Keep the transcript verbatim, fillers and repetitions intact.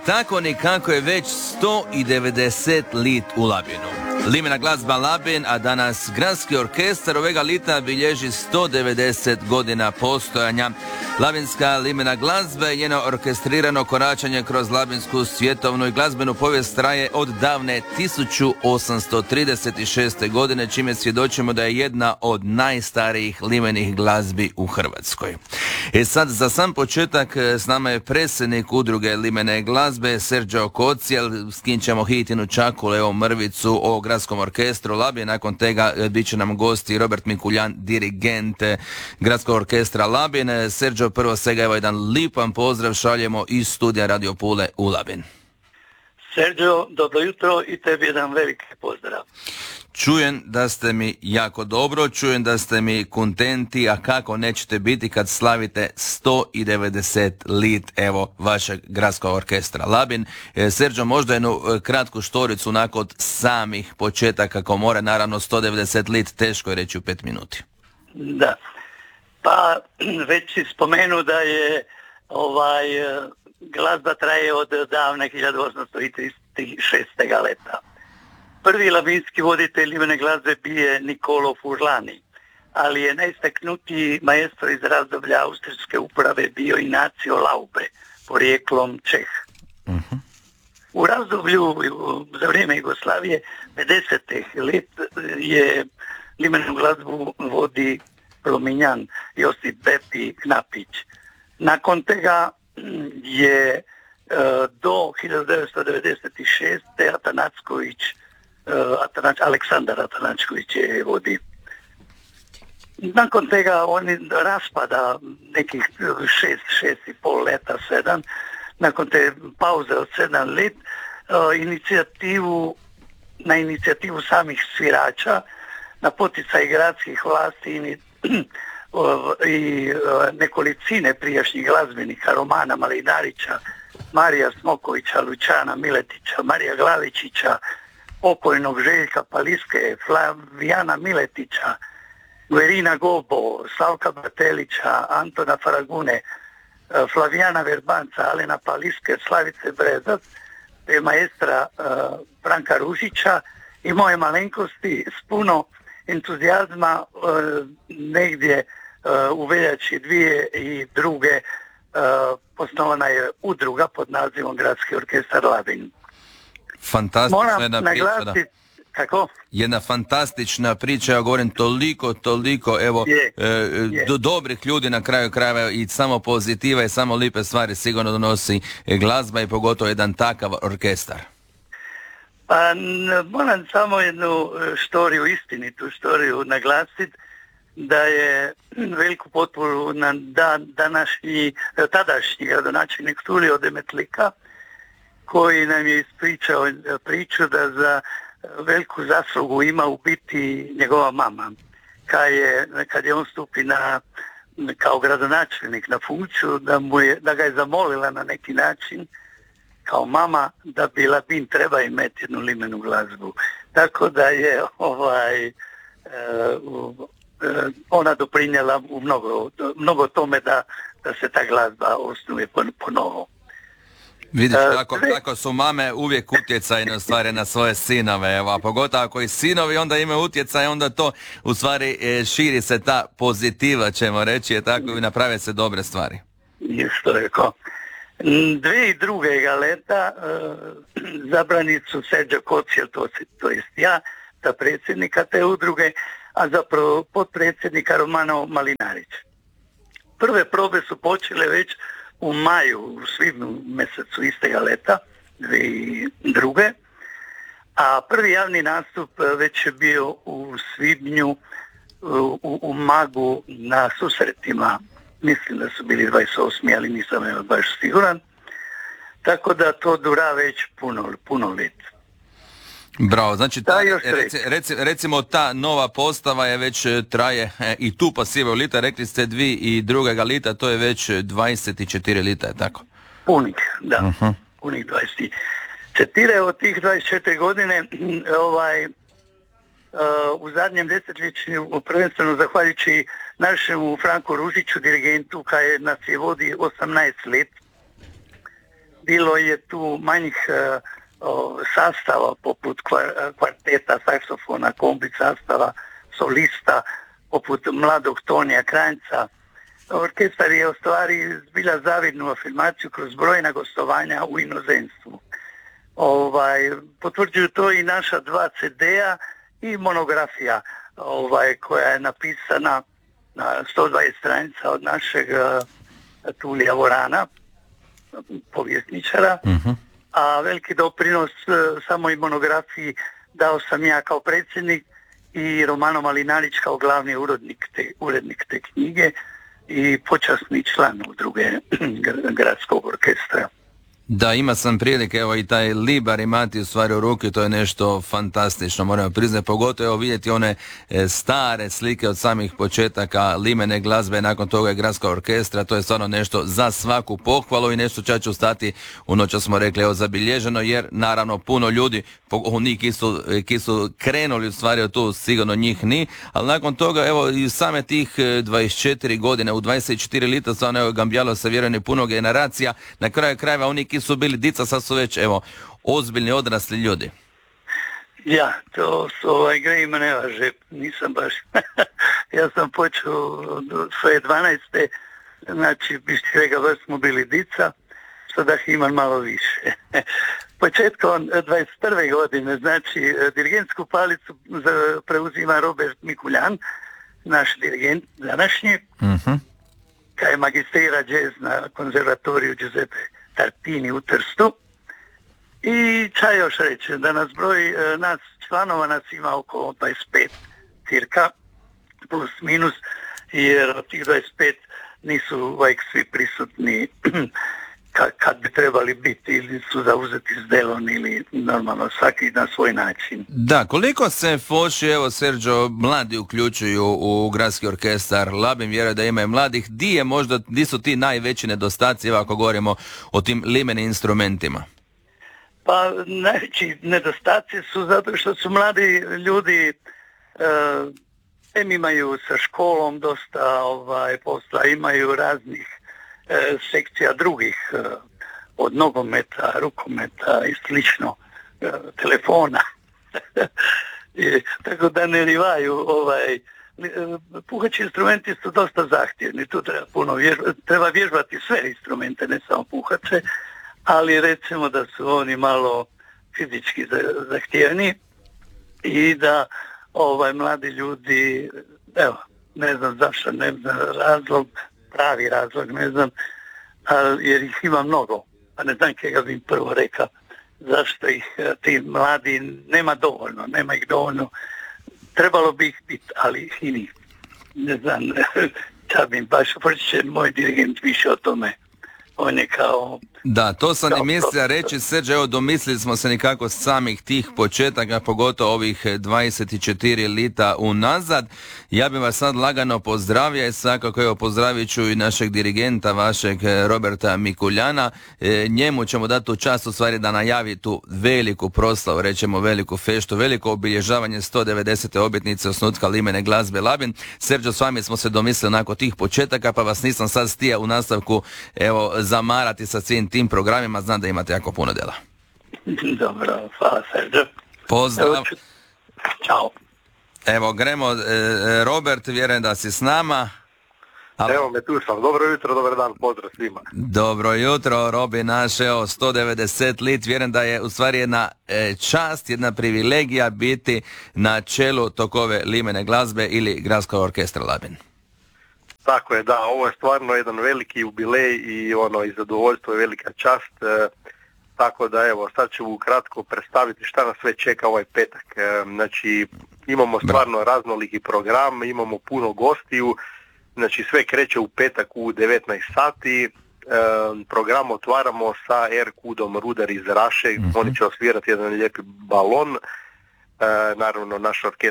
tako nikako je već sto devedeset lit u Labinu. Limena glazba Labin, a danas gradski orkestar ovega lita bilježi sto devedeset godina postojanja. Labinska limena glazba i njeno orkestrirano koračanje kroz labinsku svjetovnu i glazbenu povijest traje od davne tisuću osamsto trideset šeste. godine, čime svjedočimo da je jedna od najstarijih limenih glazbi u Hrvatskoj. E sad, za sam početak s nama je predsjednik udruge limene glazbe Sergio Kocijel, s kim ćemo hitinu čakule, evo mrvicu o gradskom orkestru Labin. Nakon tega bit će nam gosti Robert Mikuljan, dirigent gradskog orkestra Labin. Sergio, prvo svega evo jedan lipan pozdrav šaljemo iz studija Radio Pule u Labin. Sergio, dobro jutro i tebi jedan veliki pozdrav. Čujem da ste mi jako dobro, čujem da ste mi kontenti, a kako nećete biti kad slavite sto devedeset lit evo vašeg gradskog orkestra Labin. E, Sergio, možda jednu kratku štoricu nakon samih početaka komore, naravno sto devedeset lit teško je reći u pet minuti. Da, pa već si spomenuo da je ovaj glazba traje od davne hiljadu osamsto trideset šeste. leta. Prvi labinski voditelj limene glazbe bio Niccolo Furlani, ali je najistaknutiji maestro iz razdoblja austrijske uprave bio Inacio Laube, porijeklom Čeh. Uh-huh. U razdoblju za vrijeme Jugoslavije pedesetih let je limenu glazbu vodi Plominjan Josip Bepi Knapić. Nakon tega je do hiljadu devetsto devedeset šeste. Atanacković Atanač, Aleksandar Atanačković je vodi. Nakon tega oni raspada nekih šest, šest i pol leta, sedam. Nakon te pauze od sedam let, inicijativu, na inicijativu samih svirača, na poticaj gradskih vlasti i, i nekolicine prijašnjih glazbenika, Romana Malinarića, Marija Smokovića, Lučana Miletića, Marija Glavičića, pokojnog Željka Paliske, Flavijana Miletića, Guerina Gobo, Slavka Batelića, Antona Faragune, Flavijana Verbanca, Alena Paliske, Slavice Brezac, te maestra uh, Branka Ružića i moje malenkosti s puno entuzijazma uh, negdje uh, u veljači dvije i druge uh, osnovana je udruga pod nazivom Gradski orkestar Labin. Fantastična jedna priča, da. Kako? Jedna fantastična priča, ja govorim toliko, toliko, evo, je, e, je. do dobrih ljudi na kraju krajeva i samo pozitiva i samo lipe stvari sigurno donosi glazba i pogotovo jedan takav orkestar. Pa moram samo jednu štoriju, istinitu štoriju naglasiti, da je veliku potporu na dan, današnji, tadašnji gradonačelnik Tulio Demetlika, koji nam je ispričao priču da za veliku zaslugu ima u biti njegova mama. Kad je, kad je on stupi na, kao gradonačelnik na funkciju, da, mu je, da ga je zamolila na neki način kao mama da bi Labin treba imeti jednu limenu glazbu. Tako da je ovaj, e, ona doprinjela u mnogo, mnogo tome da, da se ta glazba osnuje ponovo. Vidiš kako, kako su mame uvijek utjecajne u stvari na svoje sinove, evo, a pogotovo ako i sinovi onda imaju utjecaj, onda to u stvari širi se ta pozitiva, ćemo reći, je tako i naprave se dobre stvari. Isto rekao. Dve i druge leta uh, zabrani su Sergio Kocijel, to, to jest ja, za predsjednika te udruge, a zapravo potpredsjednika Romano Malinarić. Prve probe su počele već u maju, u svibnju mjesecu istega leta, dvije i druge, a prvi javni nastup već je bio u svibnju u, u, u Magu na susretima. Mislim da su bili dvadeset osmi ali nisam baš siguran. Tako da to dura već puno, puno let. Bravo, znači ta, reci, reci, recimo ta nova postava je već traje e, i tu pasive lita, rekli ste dvi i druga lita, to je već dvadeset četiri lita, je tako? Punih, da, uh-huh. Punih dvadeset četiri, od tih dvadeset četiri godine ovaj, uh, u zadnjem desetljeću, prvenstveno zahvaljujući našemu Franku Ružiću, dirigentu, kaj nas je vodi osamnaest let, bilo je tu manjih uh, o, sastava poput kvarteta, saksofona, kombi sastava, solista, poput mladog Tonija Kranjca. Orkestar je u stvari zbilja zavidnu afirmaciju kroz brojna gostovanja u inozemstvu. Ovaj, potvrđuju to i naša dva ce de-a i monografija ovaj, koja je napisana na sto dvadeset stranica od našeg uh, Tulija Vorana, povjesničara, uh-huh. A veliki doprinos uh, samoj monografiji dao sam ja kao predsjednik i Romano Malinarić kao glavni urednik te, urednik te knjige i počasni član udruge gradskog orkestra. Da, ima sam prilike, evo i taj libar imati u stvari u ruki, to je nešto fantastično, moramo priznati, pogotovo evo vidjeti one e, stare slike od samih početaka limene glazbe, nakon toga je gradska orkestra, to je stvarno nešto za svaku pohvalu i nešto čak ću stati u noć, smo rekli, evo zabilježeno, jer naravno puno ljudi, oni ki su, ki su krenuli u stvari od tu, sigurno njih ni, ali nakon toga, evo i same tih dvadeset četiri godine, u dvadeset četiri lita stvarno evo gambijalo se vjerujem puno generacija, na kraju krajeva oni ki su bili dica, sad su već, evo, ozbiljni odrasli ljudi. Ja, to su ovaj grejima ne važe, nisam baš, ja sam počeo od svoje dvanaeste, znači, biš ti rekao da smo bili dica, sada imam malo više. Početkom dvadeset prve godine, znači, dirigentsku palicu preuzima Robert Mikuljan, naš dirigent današnji, uh-huh. Kaj je magistrira jazz na konzervatoriju Giuseppe Tartini u Trstu. I čaj još reći, da nas broj nas članova nas ima oko dvadeset pet cirka, plus minus, jer od tih dvadeset pet nisu uvijek svi prisutni kad, kad bi trebali biti, ili su zauzeti s delom, ili normalno svaki na svoj način. Da, koliko se Foši, evo Sergio, mladi uključuju u gradski orkestar Labin, vjerujem da imaju mladih, di je možda, di su ti najveći nedostaci, evo ako govorimo o tim limenim instrumentima? Pa najveći nedostaci su zato što su mladi ljudi uh, em imaju sa školom dosta ovaj, posla, imaju raznih uh, sekcija drugih, uh, od nogometa, rukometa i slično, uh, telefona. I, tako da ne rivaju ovaj, puhaći instrumenti su dosta zahtjevni, tu treba puno vježbati, treba vježbati sve instrumente, ne samo puhače, ali recimo da su oni malo fizički zahtjevni i da ovaj mladi ljudi, evo, ne znam zašto, ne znam razlog, pravi razlog, ne znam, ali, jer ih ima mnogo, a ne znam kega bi im prvo rekao, zašto ih ti mladi nema dovoljno, nema ih dovoljno, trebalo bi ih biti, ali ih i nije. Ne znam, ča bi im baš, će moj dirigent više o tome. On je kao... Da, to sam i mislio reći, Sergio, evo domislili smo se nekako samih tih početaka, pogotovo ovih dvadeset četiri lita unazad. Ja bih vas sad lagano pozdravio i svakako evo pozdravit ću i našeg dirigenta, vašeg Roberta Mikuljana. E, njemu ćemo dati tu čast u stvari da najavi tu veliku proslavu, rećemo veliku feštu, veliko obilježavanje sto devedesete obljetnice osnutka limene glazbe Labin. Sergio, s vami smo se domislili nakon tih početaka, pa vas nisam sad stija u nastavku evo zamarati sa svim tim programima, znam da imate jako puno dela. Dobro, hvala Sergio. Pozdrav. Evo, čao. Evo, gremo, e, Robert, vjerujem da si s nama. Ali... Evo me, tu sam. Dobro jutro, dobar dan, pozdrav svima. Dobro jutro, Robi naš, evo, sto devedeset lit, vjerujem da je u stvari jedna e, čast, jedna privilegija biti na čelu tokove limene glazbe ili gradskog orkestra Labin. Tako je, da, ovo je stvarno jedan veliki jubilej i ono, i zadovoljstvo je velika čast, e, tako da evo, sad ću ukratko predstaviti šta nas sve čeka ovaj petak. E, znači, imamo stvarno raznoliki program, imamo puno gostiju, znači sve kreće u petak u devetnaest sati, e, program otvaramo sa Air Kudom Rudar iz Raše, mm-hmm. Oni će osvirati jedan lijepi balon, e, naravno naš orkestar